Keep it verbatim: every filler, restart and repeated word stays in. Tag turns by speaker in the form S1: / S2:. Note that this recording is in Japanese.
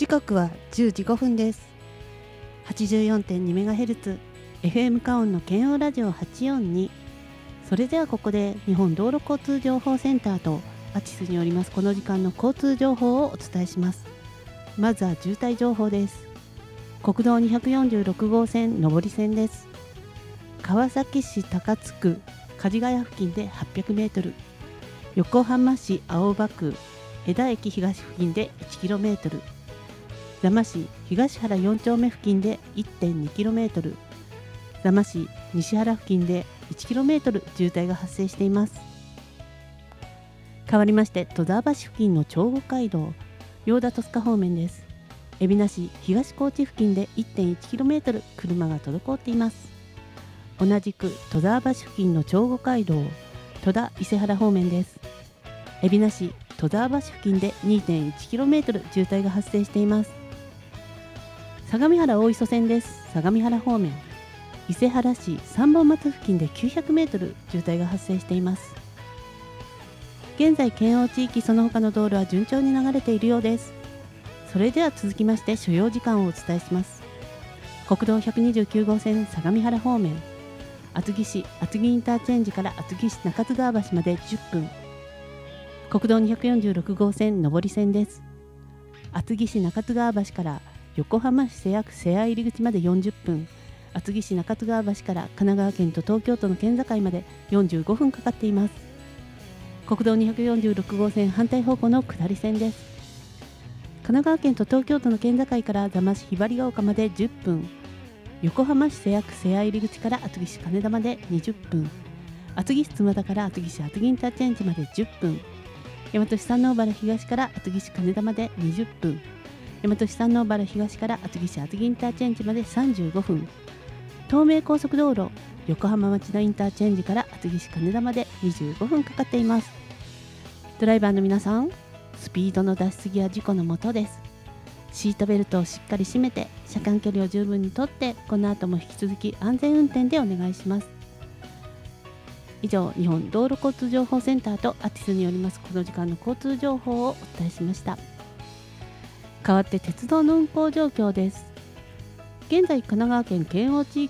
S1: 時刻はじゅうじごふんです。 はちじゅうよんてんにメガヘルツ エフエム カオンの県央ラジオはちよんに。それではここで日本道路交通情報センターとアティスによりますこの時間の交通情報をお伝えします。まずは渋滞情報です。国道にひゃくよんじゅうろくごうせん上り線です。川崎市高津区梶ヶ谷付近で はっぴゃくメートル、横浜市青葉区江田駅東付近で いちキロメートル、座間市東原よん丁目付近で いってんにキロメートル、座間市西原付近で いちキロメートル渋滞が発生しています。変わりまして戸沢橋付近の長後街道用田戸塚方面です。海老名市東高地付近で いってんいちキロメートル車が滞っています。同じく戸沢橋付近の長後街道戸田伊勢原方面です。海老名市戸沢橋付近で にてんいちキロメートル渋滞が発生しています。相模原大磯線です。相模原方面伊勢原市三本松付近で きゅうひゃくメートル渋滞が発生しています。現在県央地域その他の道路は順調に流れているようです。それでは続きまして所要時間をお伝えします。国道ひゃくにじゅうきゅうごうせん相模原方面厚木市厚木インターチェンジから厚木市中津川橋までじゅっぷん、国道にひゃくよんじゅうろくごうせん上り線です。厚木市中津川橋から横浜市瀬谷区瀬谷入り口までよんじゅっぷん、厚木市中津川橋から神奈川県と東京都の県境までよんじゅうごふんかかっています。国道にひゃくよんじゅうろくごうせん反対方向の下り線です。神奈川県と東京都の県境から座間市ひばりが丘までじゅっぷん、横浜市瀬谷区瀬谷入り口から厚木市金田までにじゅっぷん、厚木市妻田から厚木市厚木インターチェンジまでじゅっぷん、大和市山王原東から厚木市金田までにじゅっぷん、大和市山王原東から厚木市厚木インターチェンジまでさんじゅうごふん、東名高速道路横浜町田インターチェンジから厚木市金田までにじゅうごふんかかっています。ドライバーの皆さん、スピードの出しすぎは事故のもとです。シートベルトをしっかり締めて車間距離を十分にとってこの後も引き続き安全運転でお願いします。以上、日本道路交通情報センターとアティスによりますこの時間の交通情報をお伝えしました。代わって鉄道の運行状況です。現在神奈川県県央地域